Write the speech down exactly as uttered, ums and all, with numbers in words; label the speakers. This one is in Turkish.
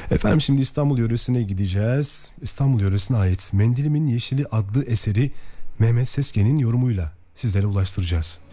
Speaker 1: Efendim şimdi İstanbul yöresine gideceğiz. İstanbul yöresine ait Mendilimin Yeşili adlı eseri Mehmet Sesken'in yorumuyla sizlere ulaştıracağız.